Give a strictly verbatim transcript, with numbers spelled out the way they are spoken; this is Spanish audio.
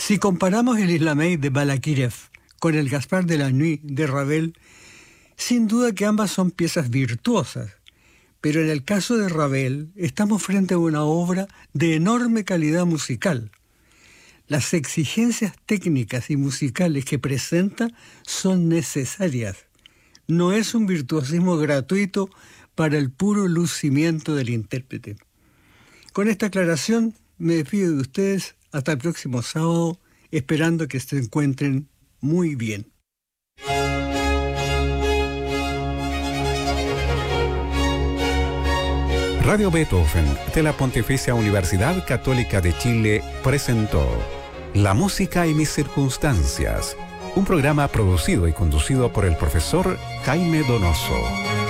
Si comparamos el Islamey de Balakirev con el Gaspard de la Nuit de Ravel, sin duda que ambas son piezas virtuosas, pero en el caso de Ravel estamos frente a una obra de enorme calidad musical. Las exigencias técnicas y musicales que presenta son necesarias. No es un virtuosismo gratuito para el puro lucimiento del intérprete. Con esta aclaración me despido de ustedes hasta el próximo sábado, esperando que se encuentren muy bien. Radio Beethoven de la Pontificia Universidad Católica de Chile presentó La música y mis circunstancias, un programa producido y conducido por el profesor Jaime Donoso.